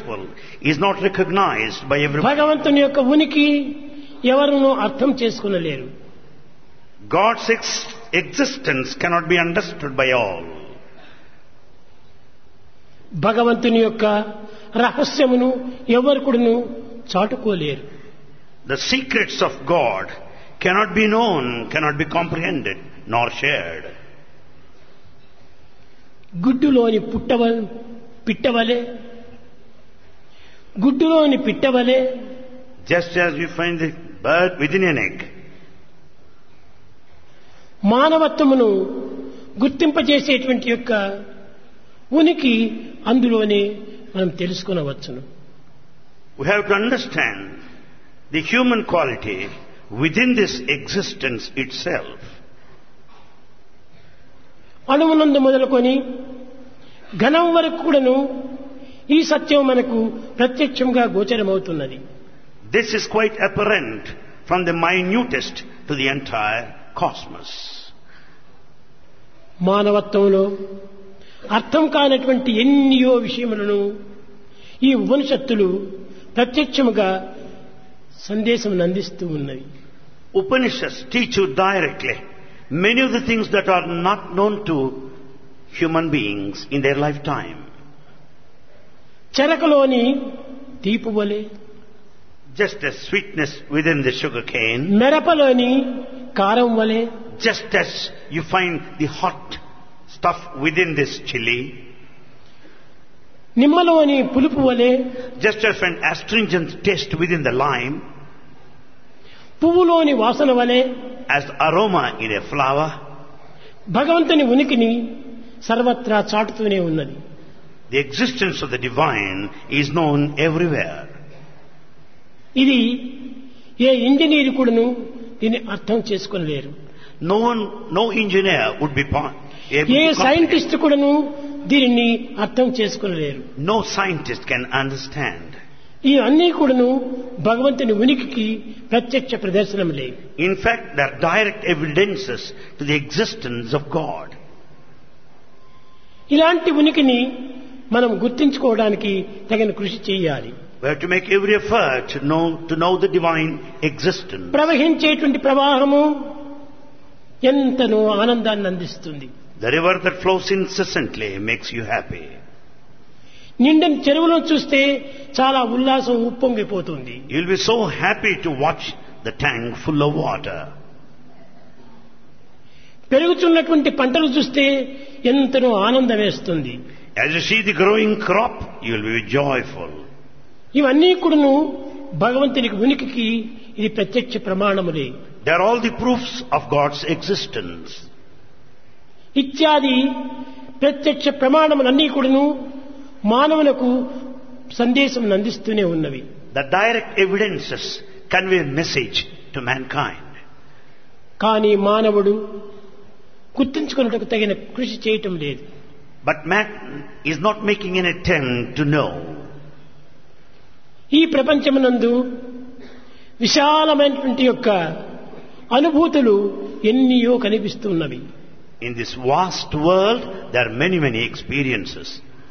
successful is not recognized by everyone. భగవంతుని యొక్క ఉనికి ఎవరునూ అర్థం చేసుకొనలేరు. God's existence cannot be understood by all. భగవంతుని యొక్క రహస్యమును ఎవరు కూడాను చాటుకోలేరు. The secrets of God cannot be known, cannot be comprehended, nor shared. గుడ్డులోని పిట్టవలే గుడ్డులోని పిట్టవలే Just as we find the bird within an egg. మానవత్వమును గుర్తింపజేసేటువంటి యొక్క ఉనికి అందులోనే మనం తెలుసుకొనవచ్చును. We have to understand the human quality within this existence itself. అణువునందు మొదలుకొని ఘనం వరకు కూడాను ఈ సత్యం మనకు ప్రత్యక్షంగా గోచరమవుతున్నది. This is quite apparent from the minutest to the entire cosmos. మానవత్వంలో అర్థం కానటువంటి ఎన్నో విషయములను ఈ ఉపనిషత్తులు ప్రత్యక్షముగా సందేశం అందిస్తూ ఉన్నవి. Upanishads teach you directly many of the things that are not known to human beings in their lifetime. చెరకలోని తీపు వలె, Just as sweetness within the sugar cane, మెరపలోని కారం వలె, just as you find the hot stuff within this chili, నిమ్మలోని పులుపు వలె, just as an astringent taste within the lime, పువ్వులోని వాసన వలె, as aroma in a flower, భగవంతుని ఉనికిని సర్వత్రా చాటుతూనే ఉన్నది. the existence of the divine is known everywhere. ఇది ఏ engineer కూడాను దీన్ని అర్థం చేసుకోలేరు. No engineer would be able A to comprehend. Scientist కూడాను దీనిని అర్థం చేసుకోలేరు. No scientist can understand. ఈ అన్నీ కూడాను భగవంతుని ఉనికికి ప్రత్యక్ష ప్రదర్శనములే. In fact, they are direct evidences to the existence of God. ఇలాంటి ఉనికిని మనం గుర్తించుకోవడానికి తగిన కృషి చేయాలి. We have to make every effort to know the divine existence. ప్రవహించేటువంటి ప్రవాహము ఎంతనో ఆనందాన్ని అందిస్తుంది. The river that flows incessantly makes you happy. నిండిన చెరువులో చూస్తే చాలా ఉల్లాసం ఉప్పొంగిపోతుంది. You'll be so happy to watch the tank full of water. పెరుగుతున్నటువంటి పంటలు చూస్తే ఎంతనో ఆనందం వేస్తుంది. As you see the growing crop, you'll be joyful. ఇవన్నీ కూడాను భగవంతునికి ఉనికికి ఇది ప్రత్యక్ష ప్రమాణములే. They are all the proofs of God's existence. ఇత్యాది ప్రత్యక్ష ప్రమాణములన్నీ కూడాను మానవులకు సందేశం అందిస్తూనే ఉన్నవి. The direct evidences convey a message to mankind. కానీ మానవుడు గుర్తించుకున్నట్టుకు తగిన కృషి చేయటం లేదు. But man is not making an attempt to know. ఈ ప్రపంచమునందు విశాలమైనటువంటి యొక్క అనుభూతులు ఎన్నియో కనిపిస్తున్నవి. In this vast world, there are many experiences.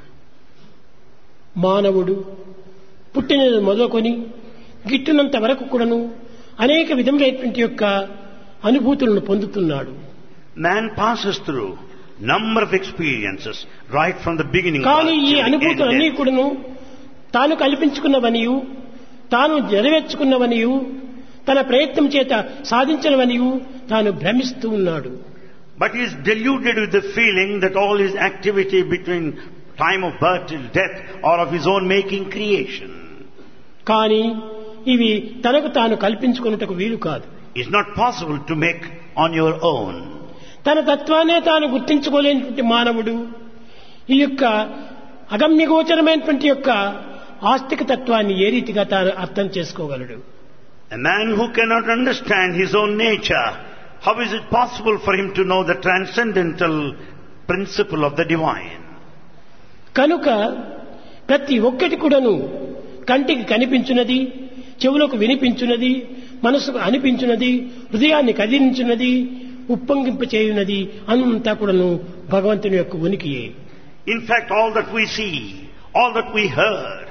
మానవుడు పుట్టినది మొదలుకొని గిట్టునంత వరకు కూడాను అనేక విధములైనటువంటి యొక్క అనుభూతులను పొందుతున్నాడు. Man passes through number of experiences right from the beginning. కానీ ఈ అనుభూతులన్నీ కూడాను తాను కల్పించుకున్నవనియు, తాను నెరవేర్చుకున్నవనియు, తన ప్రయత్నం చేత సాధించినవనియు తాను భ్రమిస్తూ ఉన్నాడు. But he is deluded with the feeling that all his activity between time of birth till death or of his own making creation. కానీ ఇవి తనకు తాను కల్పించుకున్నట్టుకు వీలు కాదు. It's not possible to make on your own. తన తత్వాన్నే తాను గుర్తించుకోలేనటువంటి మానవుడు ఈ యొక్క అగమ్యగోచరమైనటువంటి యొక్క ఆస్తిక తత్వాన్ని ఏ రీతిగా తాను అర్థం చేసుకోగలడు? A man who cannot understand his own nature, how is it possible for him to know the transcendental principle of the divine? కనుక ప్రతి ఒక్కటి కూడాను కంటికి కనిపించున్నది, చెవులకు వినిపించున్నది, మనసుకు అనిపించున్నది, హృదయాన్ని కదిలించున్నది, ఉప్పొంగింప చేయున్నది అంతా కూడాను భగవంతుని యొక్క ఉనికియే. In fact, all that we see, all that we heard,